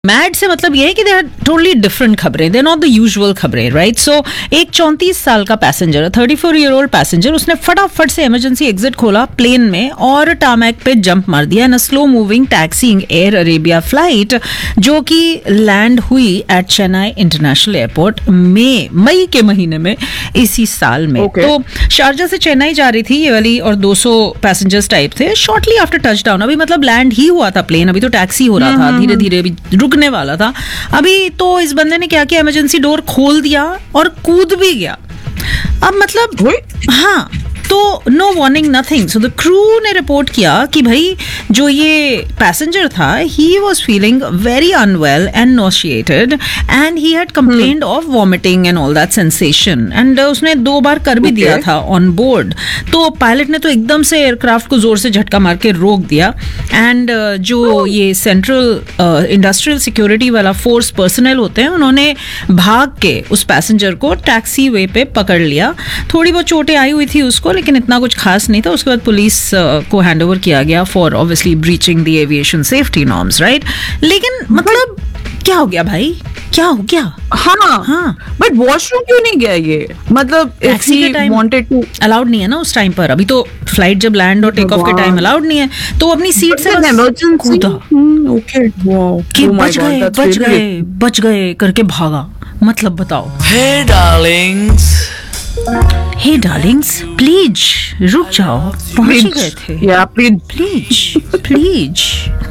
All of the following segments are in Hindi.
मैड से मतलब ये है कि दे आर टोटली डिफरेंट खबरें, they are not the usual खबरें, राइट? सो एक 34 साल का पैसेंजर, 34-year-old पैसेंजर, उसने फटाफट से इमरजेंसी एग्जिट खोला प्लेन में और टामैक पे जंप मार दिया इन a slow moving टैक्सीइंग air Arabia flight जो कि लैंड हुई एट चेन्नई इंटरनेशनल एयरपोर्ट मई के महीने में इसी साल में। तो शारजा से चेन्नई जा रही थी ये वाली और 200 पैसेंजर्स टाइप थे। शॉर्टली आफ्टर टच डाउन, अभी मतलब लैंड ही हुआ था प्लेन, अभी तो टैक्सी हो रहा था, धीरे धीरे रुकने वाला था अभी। तो इस बंदे ने क्या किया, इमरजेंसी डोर खोल दिया और कूद भी गया। अब मतलब हाँ, तो no warning nothing. So the crew ने रिपोर्ट किया कि भाई जो ये पैसेंजर था, he was feeling very unwell and नॉसिएटेड and he had complained of vomiting and all that sensation and उसने 2 बार कर भी दिया था ऑन बोर्ड। तो पायलट ने तो एकदम से एयरक्राफ्ट को जोर से झटका मार के रोक दिया एंड जो ये सेंट्रल इंडस्ट्रियल सिक्योरिटी वाला फोर्स पर्सनल होते हैं, उन्होंने भाग के उस पैसेंजर को टैक्सी वे पे पकड़ लिया। थोड़ी बहुत चोटें आई हुई थी उसको, लेकिन इतना कुछ खास नहीं था। उसके बाद पुलिस को हैंडओवर किया गया for obviously breaching the aviation safety norms, right? लेकिन मतलब क्या हो गया भाई, क्या हो गया? हाँ बट वॉशरूम क्यों नहीं गया ये? मतलब टैक्सी के टाइम वांटेड टू अलाउड नहीं है ना उस टाइम पर। अभी तो फ्लाइट जब लैंड और टेक ऑफ के टाइम अलाउड नहीं है, तो अपनी सीट से इमरजेंसी ओके कि बच गए करके भागा। मतलब बताओ। हे डार्लिंग्स, हे डार्लिंग्स, प्लीज रुक जाओ, पहुंच गए थे। या please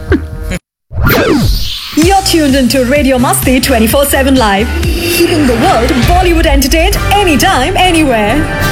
You're tuned into Radio Masti 24/7 Live, keeping the world Bollywood entertained anytime, anywhere.